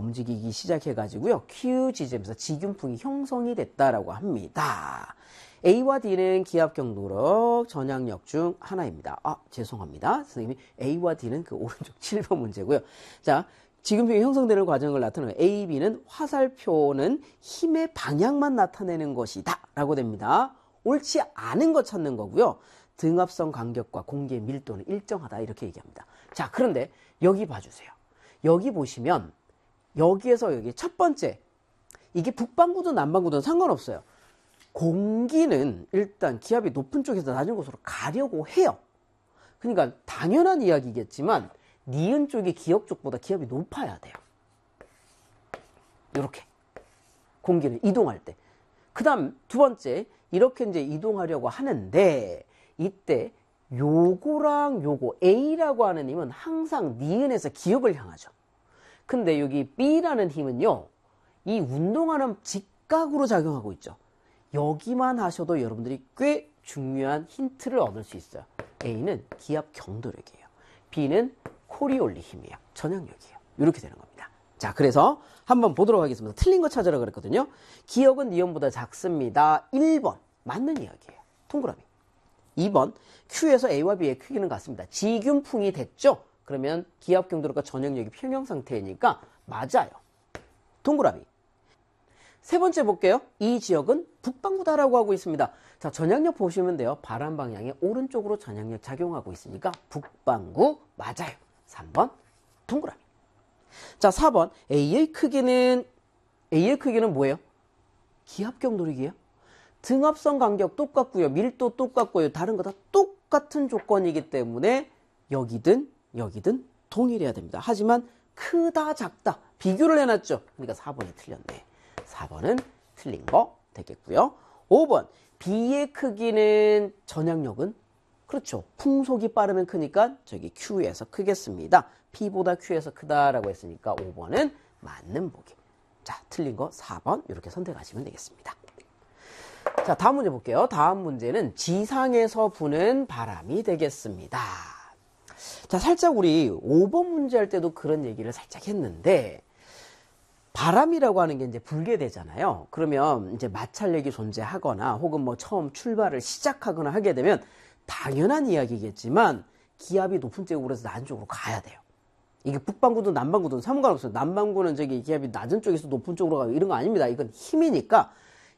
움직이기 시작해가지고요. Q 지점에서 지균풍이 형성이 됐다라고 합니다. A와 D는 기압 경도력 전향력 중 하나입니다. 죄송합니다. 선생님이 A와 D는 그 오른쪽 7번 문제고요. 자, 지균풍이 형성되는 과정을 나타내는 A, B는 화살표는 힘의 방향만 나타내는 것이다 라고 됩니다. 옳지 않은 것 찾는 거고요. 등압성 간격과 공기의 밀도는 일정하다 이렇게 얘기합니다. 자, 그런데 여기 봐주세요. 여기 보시면 여기에서 여기 첫 번째 이게 북반구든 남반구든 상관없어요. 공기는 일단 기압이 높은 쪽에서 낮은 곳으로 가려고 해요. 그러니까 당연한 이야기겠지만 니은 쪽이 기역 쪽보다 기압이 높아야 돼요. 이렇게 공기는 이동할 때. 그 다음 두 번째 이렇게 이제 이동하려고 하는데 이때 요거랑 요거 A라고 하는 힘은 항상 니은에서 기역을 향하죠. 근데 여기 B라는 힘은요, 이 운동하는 직각으로 작용하고 있죠. 여기만 하셔도 여러분들이 꽤 중요한 힌트를 얻을 수 있어요. A는 기압 경도력이에요. B는 코리올리 힘이에요. 전향력이에요. 이렇게 되는 겁니다. 자, 그래서 한번 보도록 하겠습니다. 틀린 거 찾으라 그랬거든요. 기역은 니은보다 작습니다. 1번 맞는 이야기예요. 동그라미. 2번 Q에서 A와 B의 크기는 같습니다. 지균풍이 됐죠? 그러면 기압 경도력과 전향력이 평형 상태이니까 맞아요. 동그라미. 세 번째 볼게요. 이 지역은 북반구다라고 하고 있습니다. 자, 전향력 보시면 돼요. 바람 방향의 오른쪽으로 전향력 작용하고 있으니까 북반구 맞아요. 3번 동그라미. 자, 4번 A의 크기는 뭐예요? 기압 경도력이에요. 등압성 간격 똑같고요. 밀도 똑같고요. 다른 거 다 똑같은 조건이기 때문에 여기든 동일해야 됩니다. 하지만 크다 작다 비교를 해놨죠. 그러니까 4번이 틀렸네. 4번은 틀린 거 되겠고요. 5번 B의 크기는 전향력은 그렇죠. 풍속이 빠르면 크니까 저기 Q에서 크겠습니다. P보다 Q에서 크다라고 했으니까 5번은 맞는 보기. 자, 틀린 거 4번 이렇게 선택하시면 되겠습니다. 자, 다음 문제 볼게요. 다음 문제는 지상에서 부는 바람이 되겠습니다. 자, 살짝 우리 5번 문제 할 때도 그런 얘기를 살짝 했는데 바람이라고 하는 게 이제 불게 되잖아요. 그러면 이제 마찰력이 존재하거나 혹은 뭐 처음 출발을 시작하거나 하게 되면 당연한 이야기겠지만 기압이 높은 쪽으로 해서 낮은 쪽으로 가야 돼요. 이게 북반구든 남반구든 상관없어요. 남반구는 저기 기압이 낮은 쪽에서 높은 쪽으로 가고 이런 거 아닙니다. 이건 힘이니까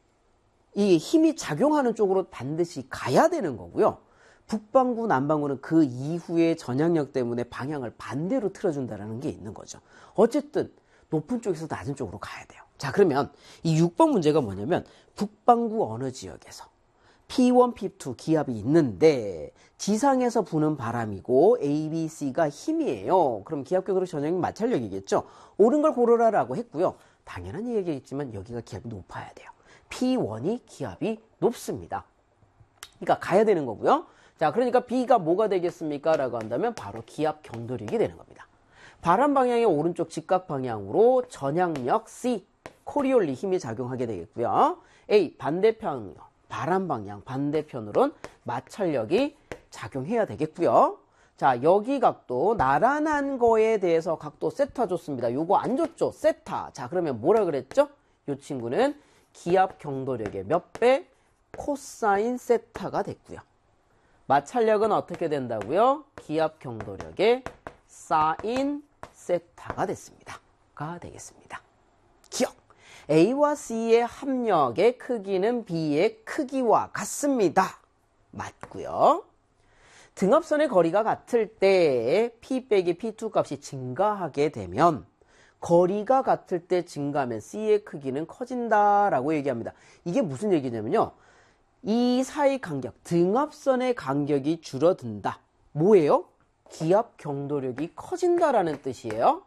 이 힘이 작용하는 쪽으로 반드시 가야 되는 거고요. 북반구, 남반구는 그 이후에 전향력 때문에 방향을 반대로 틀어준다는 게 있는 거죠. 어쨌든 높은 쪽에서 낮은 쪽으로 가야 돼요. 자, 그러면 이 6번 문제가 뭐냐면 북반구 어느 지역에서 P1, P2 기압이 있는데 지상에서 부는 바람이고 A, B, C가 힘이에요. 그럼 기압 경도력 전향력 마찰력이겠죠. 옳은 걸 고르라라고 했고요. 당연한 얘기겠지만 여기가 기압이 높아야 돼요. P1이 기압이 높습니다. 그러니까 가야 되는 거고요. 자, 그러니까 B가 뭐가 되겠습니까? 라고 한다면 바로 기압 경도력이 되는 겁니다. 바람 방향의 오른쪽 직각 방향으로 전향력 C, 코리올리 힘이 작용하게 되겠고요. A, 반대편, 바람 방향 반대편으로는 마찰력이 작용해야 되겠고요. 자, 여기 각도, 나란한 거에 대해서 각도 세타 줬습니다. 요거 안 줬죠? 세타. 자, 그러면 뭐라 그랬죠? 요 친구는 기압 경도력의 몇 배? 코사인 세타가 됐고요. 마찰력은 어떻게 된다고요? 기압 경도력의 사인 세타가 됐습니다. 가 되겠습니다. 기억. A와 C의 합력의 크기는 B의 크기와 같습니다. 맞고요. 등압선의 거리가 같을 때 P 빼기 P2 값이 증가하게 되면 거리가 같을 때 증가하면 C의 크기는 커진다라고 얘기합니다. 이게 무슨 얘기냐면요. 이 사이 간격, 등압선의 간격이 줄어든다. 뭐예요? 기압 경도력이 커진다라는 뜻이에요.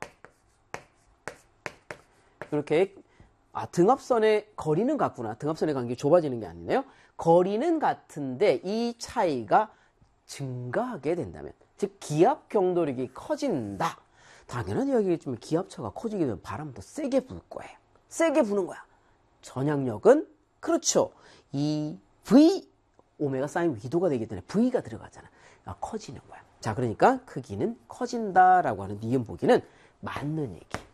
이렇게 등압선의 거리는 같구나. 등압선의 간격이 좁아지는 게 아니네요. 거리는 같은데 이 차이가 증가하게 된다면, 즉 기압 경도력이 커진다. 당연한 이야기겠지만 기압차가 커지게 되면 바람은 더 세게 불 거예요. 세게 부는 거야. 전향력은 그렇죠. 이 V 오메가 사인 위도가 되기 때문에 V가 들어가잖아. 커지는 거야. 자, 그러니까 크기는 커진다라고 하는 니은 보기는 맞는 얘기.